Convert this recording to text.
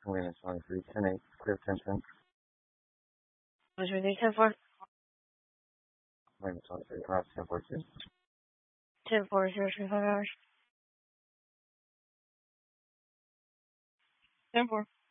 Williams 23, 10-8, clear 10-10. Which we do 10-4. Williams 23, cross 10-4, 2. 10-4, 035 hours. 10-4.